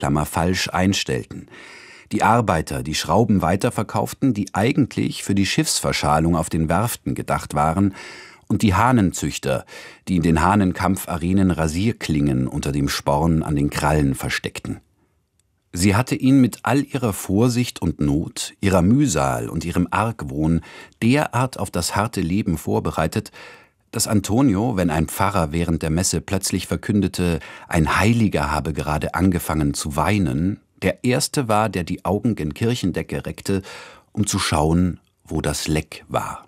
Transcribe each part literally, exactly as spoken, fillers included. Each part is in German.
Klammer falsch einstellten, die Arbeiter, die Schrauben weiterverkauften, die eigentlich für die Schiffsverschalung auf den Werften gedacht waren, und die Hahnenzüchter, die in den Hahnenkampfarenen Rasierklingen unter dem Sporn an den Krallen versteckten. Sie hatte ihn mit all ihrer Vorsicht und Not, ihrer Mühsal und ihrem Argwohn derart auf das harte Leben vorbereitet, dass Antonio, wenn ein Pfarrer während der Messe plötzlich verkündete, ein Heiliger habe gerade angefangen zu weinen, der Erste war, der die Augen gen Kirchendecke reckte, um zu schauen, wo das Leck war.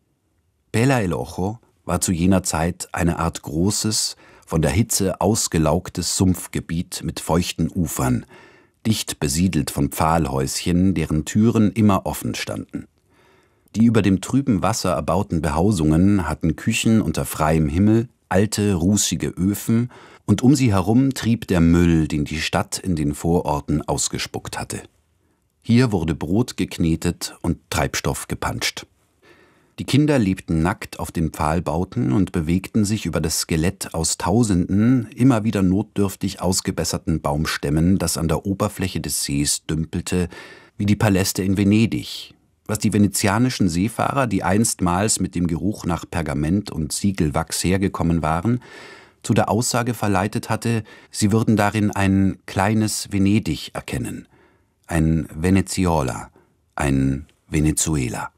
Pela el Ojo war zu jener Zeit eine Art großes, von der Hitze ausgelaugtes Sumpfgebiet mit feuchten Ufern, dicht besiedelt von Pfahlhäuschen, deren Türen immer offen standen. Die über dem trüben Wasser erbauten Behausungen hatten Küchen unter freiem Himmel, alte, rußige Öfen, und um sie herum trieb der Müll, den die Stadt in den Vororten ausgespuckt hatte. Hier wurde Brot geknetet und Treibstoff gepanscht. Die Kinder lebten nackt auf den Pfahlbauten und bewegten sich über das Skelett aus tausenden, immer wieder notdürftig ausgebesserten Baumstämmen, das an der Oberfläche des Sees dümpelte, wie die Paläste in Venedig, was die venezianischen Seefahrer, die einstmals mit dem Geruch nach Pergament und Siegelwachs hergekommen waren, zu der Aussage verleitet hatte, sie würden darin ein kleines Venedig erkennen, ein Veneziola, ein Venezuela.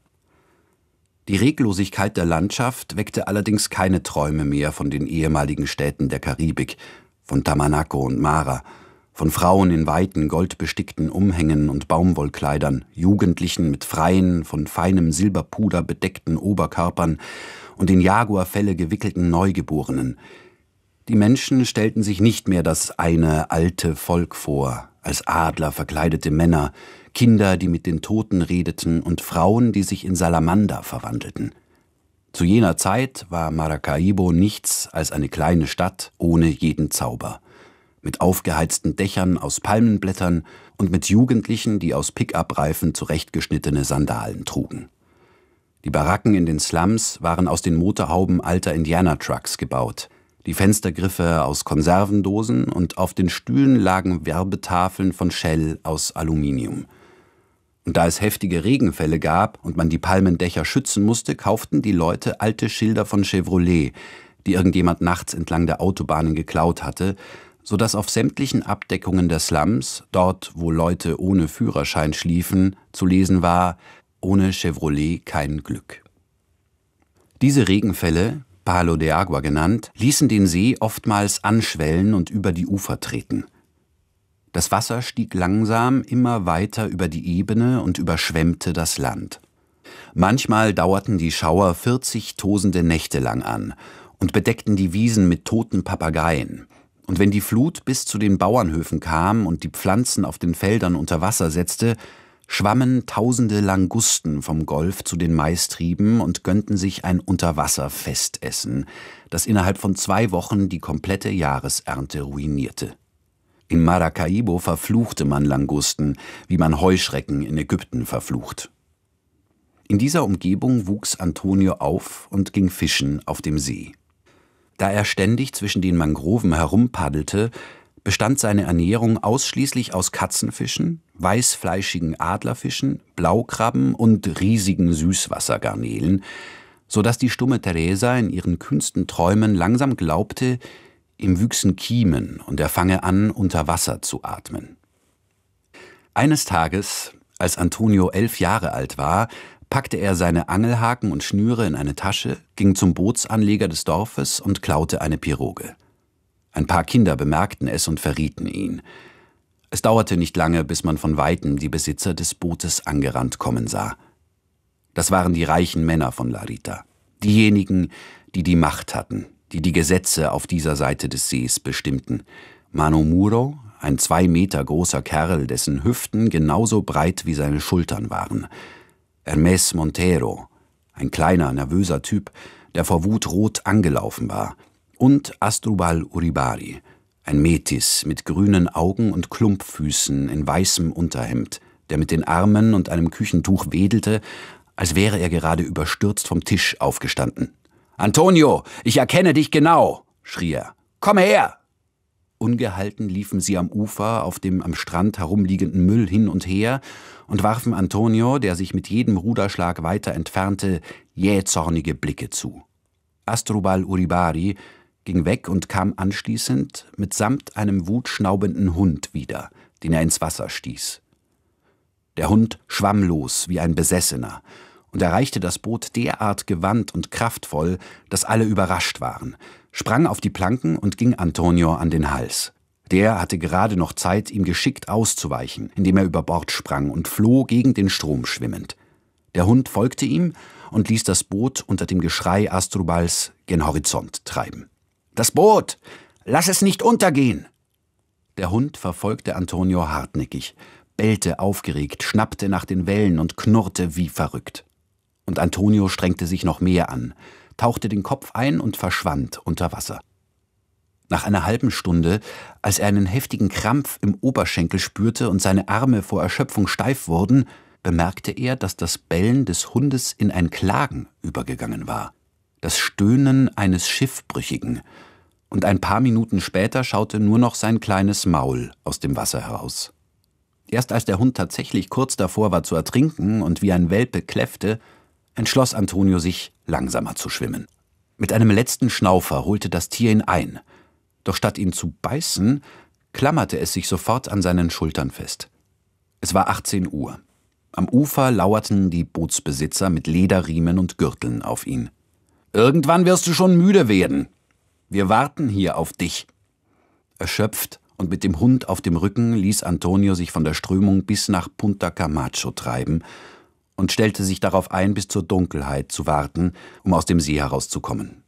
Die Reglosigkeit der Landschaft weckte allerdings keine Träume mehr von den ehemaligen Städten der Karibik, von Tamanaco und Mara, von Frauen in weiten, goldbestickten Umhängen und Baumwollkleidern, Jugendlichen mit freien, von feinem Silberpuder bedeckten Oberkörpern und in Jaguarfelle gewickelten Neugeborenen. Die Menschen stellten sich nicht mehr das eine alte Volk vor, als Adler verkleidete Männer, Kinder, die mit den Toten redeten, und Frauen, die sich in Salamander verwandelten. Zu jener Zeit war Maracaibo nichts als eine kleine Stadt ohne jeden Zauber, mit aufgeheizten Dächern aus Palmenblättern und mit Jugendlichen, die aus Pick-up-Reifen zurechtgeschnittene Sandalen trugen. Die Baracken in den Slums waren aus den Motorhauben alter Indianer-Trucks gebaut, die Fenstergriffe aus Konservendosen, und auf den Stühlen lagen Werbetafeln von Shell aus Aluminium. Und da es heftige Regenfälle gab und man die Palmendächer schützen musste, kauften die Leute alte Schilder von Chevrolet, die irgendjemand nachts entlang der Autobahnen geklaut hatte, sodass auf sämtlichen Abdeckungen der Slums, dort wo Leute ohne Führerschein schliefen, zu lesen war: Ohne Chevrolet kein Glück. Diese Regenfälle, Palo de Agua genannt, ließen den See oftmals anschwellen und über die Ufer treten. Das Wasser stieg langsam immer weiter über die Ebene und überschwemmte das Land. Manchmal dauerten die Schauer vierzig tosende Nächte lang an und bedeckten die Wiesen mit toten Papageien. Und wenn die Flut bis zu den Bauernhöfen kam und die Pflanzen auf den Feldern unter Wasser setzte, schwammen tausende Langusten vom Golf zu den Maistrieben und gönnten sich ein Unterwasserfestessen, das innerhalb von zwei Wochen die komplette Jahresernte ruinierte. In Maracaibo verfluchte man Langusten, wie man Heuschrecken in Ägypten verflucht. In dieser Umgebung wuchs Antonio auf und ging fischen auf dem See. Da er ständig zwischen den Mangroven herumpaddelte, bestand seine Ernährung ausschließlich aus Katzenfischen, weißfleischigen Adlerfischen, Blaukrabben und riesigen Süßwassergarnelen, so dass die stumme Teresa in ihren kühnsten Träumen langsam glaubte, ihm wüchsen Kiemen und er fange an, unter Wasser zu atmen. Eines Tages, als Antonio elf Jahre alt war, packte er seine Angelhaken und Schnüre in eine Tasche, ging zum Bootsanleger des Dorfes und klaute eine Piroge. Ein paar Kinder bemerkten es und verrieten ihn. Es dauerte nicht lange, bis man von Weitem die Besitzer des Bootes angerannt kommen sah. Das waren die reichen Männer von Larita, diejenigen, die die Macht hatten, die die Gesetze auf dieser Seite des Sees bestimmten. Mano Muro, ein zwei Meter großer Kerl, dessen Hüften genauso breit wie seine Schultern waren. Hermes Montero, ein kleiner, nervöser Typ, der vor Wut rot angelaufen war. Und Asdrubal Uribari, ein Metis mit grünen Augen und Klumpfüßen in weißem Unterhemd, der mit den Armen und einem Küchentuch wedelte, als wäre er gerade überstürzt vom Tisch aufgestanden. »Antonio, ich erkenne dich genau«, schrie er. »Komm her!« Ungehalten liefen sie am Ufer auf dem am Strand herumliegenden Müll hin und her und warfen Antonio, der sich mit jedem Ruderschlag weiter entfernte, jähzornige Blicke zu. Asdrubal Uribarri ging weg und kam anschließend mitsamt einem wutschnaubenden Hund wieder, den er ins Wasser stieß. Der Hund schwamm los wie ein Besessener und erreichte das Boot derart gewandt und kraftvoll, dass alle überrascht waren, sprang auf die Planken und ging Antonio an den Hals. Der hatte gerade noch Zeit, ihm geschickt auszuweichen, indem er über Bord sprang und floh gegen den Strom schwimmend. Der Hund folgte ihm und ließ das Boot unter dem Geschrei Asdrubals gen Horizont treiben. »Das Boot! Lass es nicht untergehen!« Der Hund verfolgte Antonio hartnäckig, bellte aufgeregt, schnappte nach den Wellen und knurrte wie verrückt. Und Antonio strengte sich noch mehr an, tauchte den Kopf ein und verschwand unter Wasser. Nach einer halben Stunde, als er einen heftigen Krampf im Oberschenkel spürte und seine Arme vor Erschöpfung steif wurden, bemerkte er, dass das Bellen des Hundes in ein Klagen übergegangen war, das Stöhnen eines Schiffbrüchigen, und ein paar Minuten später schaute nur noch sein kleines Maul aus dem Wasser heraus. Erst als der Hund tatsächlich kurz davor war zu ertrinken und wie ein Welpe kläffte, entschloss Antonio sich, langsamer zu schwimmen. Mit einem letzten Schnaufer holte das Tier ihn ein, doch statt ihn zu beißen, klammerte es sich sofort an seinen Schultern fest. Es war achtzehn Uhr. Am Ufer lauerten die Bootsbesitzer mit Lederriemen und Gürteln auf ihn. »Irgendwann wirst du schon müde werden. Wir warten hier auf dich.« Erschöpft und mit dem Hund auf dem Rücken ließ Antonio sich von der Strömung bis nach Punta Camacho treiben und stellte sich darauf ein, bis zur Dunkelheit zu warten, um aus dem See herauszukommen.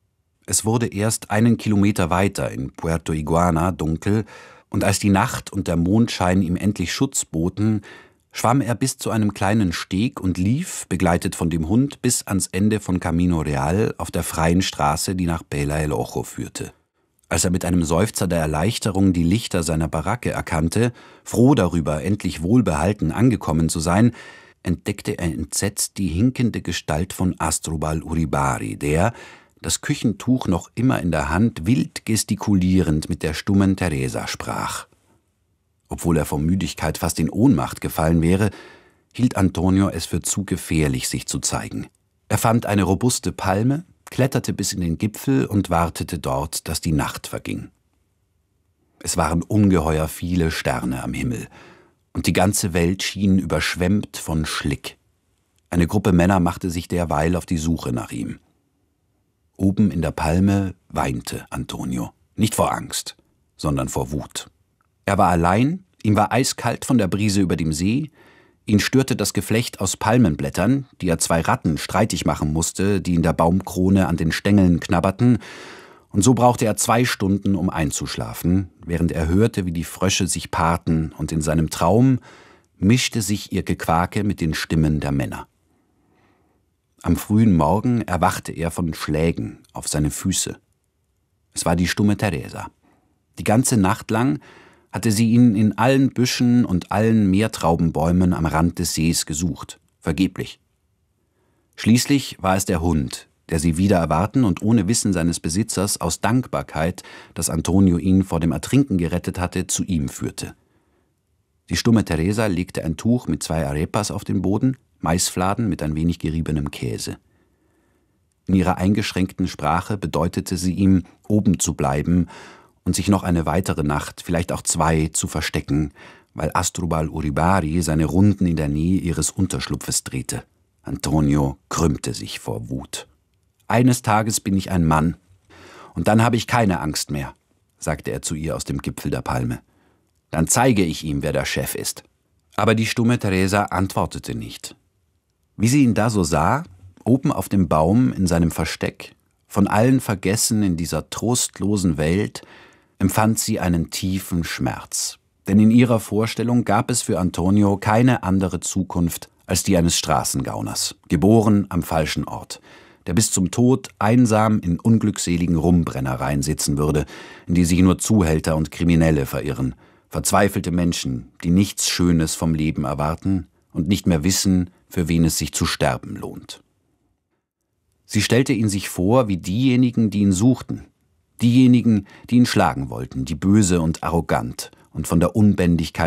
Es wurde erst einen Kilometer weiter in Puerto Iguana dunkel, und als die Nacht und der Mondschein ihm endlich Schutz boten, schwamm er bis zu einem kleinen Steg und lief, begleitet von dem Hund, bis ans Ende von Camino Real auf der freien Straße, die nach Pela el Ojo führte. Als er mit einem Seufzer der Erleichterung die Lichter seiner Baracke erkannte, froh darüber, endlich wohlbehalten angekommen zu sein, entdeckte er entsetzt die hinkende Gestalt von Asdrubal Uribarri, der, das Küchentuch noch immer in der Hand, wild gestikulierend mit der stummen Teresa sprach. Obwohl er vor Müdigkeit fast in Ohnmacht gefallen wäre, hielt Antonio es für zu gefährlich, sich zu zeigen. Er fand eine robuste Palme, kletterte bis in den Gipfel und wartete dort, dass die Nacht verging. Es waren ungeheuer viele Sterne am Himmel, und die ganze Welt schien überschwemmt von Schlick. Eine Gruppe Männer machte sich derweil auf die Suche nach ihm. Oben in der Palme weinte Antonio, nicht vor Angst, sondern vor Wut. Er war allein, ihm war eiskalt von der Brise über dem See, ihn störte das Geflecht aus Palmenblättern, die er zwei Ratten streitig machen musste, die in der Baumkrone an den Stängeln knabberten, und so brauchte er zwei Stunden, um einzuschlafen, während er hörte, wie die Frösche sich paarten, und in seinem Traum mischte sich ihr Gequake mit den Stimmen der Männer. Am frühen Morgen erwachte er von Schlägen auf seine Füße. Es war die stumme Teresa. Die ganze Nacht lang hatte sie ihn in allen Büschen und allen Meertraubenbäumen am Rand des Sees gesucht, vergeblich. Schließlich war es der Hund, der sie wieder erwarten und ohne Wissen seines Besitzers aus Dankbarkeit, dass Antonio ihn vor dem Ertrinken gerettet hatte, zu ihm führte. Die stumme Teresa legte ein Tuch mit zwei Arepas auf den Boden, Maisfladen mit ein wenig geriebenem Käse. In ihrer eingeschränkten Sprache bedeutete sie ihm, oben zu bleiben und sich noch eine weitere Nacht, vielleicht auch zwei, zu verstecken, weil Asdrubal Uribarri seine Runden in der Nähe ihres Unterschlupfes drehte. Antonio krümmte sich vor Wut. »Eines Tages bin ich ein Mann, und dann habe ich keine Angst mehr«, sagte er zu ihr aus dem Gipfel der Palme. »Dann zeige ich ihm, wer der Chef ist.« Aber die stumme Teresa antwortete nicht. Wie sie ihn da so sah, oben auf dem Baum in seinem Versteck, von allen vergessen in dieser trostlosen Welt, empfand sie einen tiefen Schmerz. Denn in ihrer Vorstellung gab es für Antonio keine andere Zukunft als die eines Straßengauners, geboren am falschen Ort, der bis zum Tod einsam in unglückseligen Rumbrennereien sitzen würde, in die sich nur Zuhälter und Kriminelle verirren, verzweifelte Menschen, die nichts Schönes vom Leben erwarten und nicht mehr wissen, für wen es sich zu sterben lohnt. Sie stellte ihn sich vor wie diejenigen, die ihn suchten, Diejenigen, die ihn schlagen wollten, die böse und arrogant und von der Unbändigkeit